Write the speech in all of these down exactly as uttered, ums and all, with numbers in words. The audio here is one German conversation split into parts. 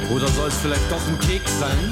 Oder soll es vielleicht doch ein Keks sein?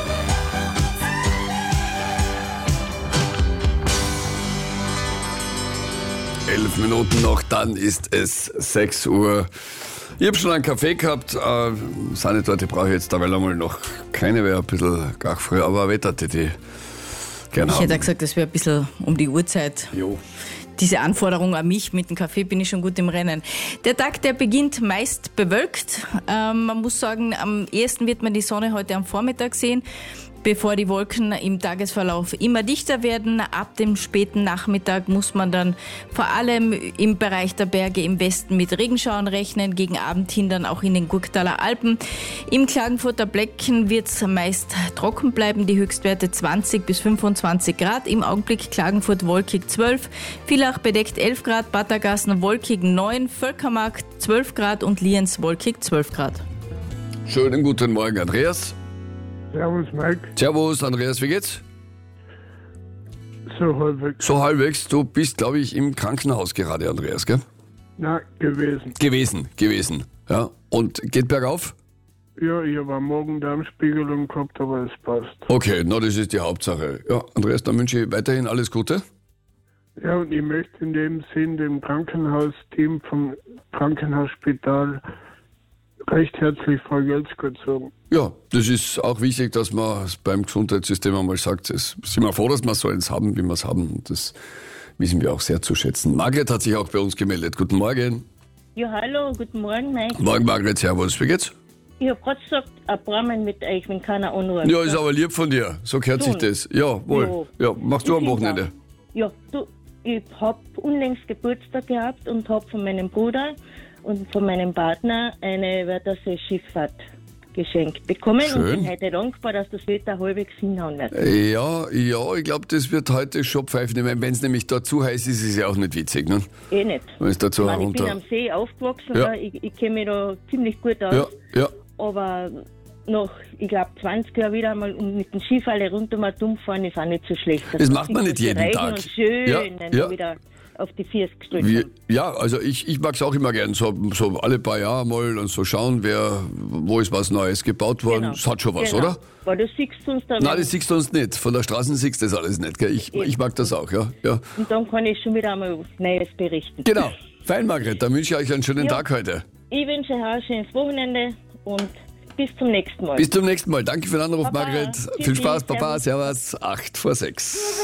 Elf Minuten noch, dann ist es sechs Uhr. Ich habe schon einen Kaffee gehabt. Äh, Sahnetorte brauche ich jetzt da, weil einmal noch keine wäre, ein bisschen gar früh, aber Wetter, die die gerne Ich haben. hätte auch gesagt, das wäre ein bisschen um die Uhrzeit. Jo. Diese Anforderung an mich mit dem Kaffee bin ich schon gut im Rennen. Der Tag, der beginnt meist bewölkt. Ähm, man muss sagen, am ehesten wird man die Sonne heute am Vormittag sehen, bevor die Wolken im Tagesverlauf immer dichter werden. Ab dem späten Nachmittag muss man dann vor allem im Bereich der Berge im Westen mit Regenschauern rechnen, gegen Abend hin dann auch in den Gurktaler Alpen. Im Klagenfurter Blecken wird es meist trocken bleiben, die Höchstwerte zwanzig bis fünfundzwanzig Grad. Im Augenblick Klagenfurt wolkig zwölf, Villach bedeckt elf Grad, Battergassen wolkig neun, Völkermarkt zwölf Grad und Lienz wolkig zwölf Grad. Schönen guten Morgen, Andreas. Servus, Mike. Servus, Andreas, wie geht's? So halbwegs. So halbwegs. Du bist, glaube ich, im Krankenhaus gerade, Andreas, gell? Na, gewesen. Gewesen, gewesen. Ja. Und geht bergauf? Ja, ich habe am Morgen Darmspiegelung gehabt, aber es passt. Okay, na, das ist die Hauptsache. Ja, Andreas, dann wünsche ich weiterhin alles Gute. Ja, und ich möchte in dem Sinn dem Krankenhausteam vom Krankenhausspital recht herzlich Frau Gott sagen. Ja, das ist auch wichtig, dass man es beim Gesundheitssystem einmal sagt, es sind wir froh, dass wir so eins haben, wie wir es haben. Das wissen wir auch sehr zu schätzen. Margret hat sich auch bei uns gemeldet. Guten Morgen. Ja, hallo, guten Morgen, Mike. Morgen, Margret, servus. Wie geht's? Ich hab grad gesagt, ein paar Mal mit euch, wenn keiner anruft. Ja, ist aber lieb von dir. So gehört sich Tun. das. Ja, wohl. Ja, machst du am Wochenende? Ja, du, ich hab unlängst Geburtstag gehabt und hab von meinem Bruder und von meinem Partner eine Wörthersee-Schifffahrt geschenkt bekommen. Schön. Und bin heute dankbar, dass das Wetter halbwegs hinhauen wird. Ja, ja, ich glaube, das wird heute schon pfeifen. Wenn es nämlich da zu heiß ist, ist es ja auch nicht witzig, ne? Eh nicht. Wenn es da zu Ich, meine, ich runter... bin am See aufgewachsen, Ja. ja. ich, ich kenne mich da ziemlich gut aus. Ja, ja. Aber nach, ich glaube, zwanzig Jahren wieder einmal um mit dem Schiff alle runter mal dumm fahren, ist auch nicht so schlecht. Das macht man nicht jeden Regen Tag. Und schön, Ja, dann ja. wieder auf die Füße gestellt Wie, haben. ja, also ich, ich mag es auch immer gern, so, so alle paar Jahre mal und so schauen, wer, wo ist was Neues gebaut worden. Genau. Das hat schon was, Genau. oder? Weil du siehst uns dann. Nein, das siehst du uns nicht. Von der Straße siehst du das alles nicht. Gell? Ich, ich mag das auch, ja. ja. Und dann kann ich schon wieder einmal was Neues berichten. Genau. Fein, Margret. Dann wünsche ich euch einen schönen Ja. Tag heute. Ich wünsche euch ein schönes Wochenende und bis zum nächsten Mal. Bis zum nächsten Mal. Danke für den Anruf, Baba. Margret. Tschüssi. Viel Spaß, Papa. Servus. Servus. Acht vor sechs.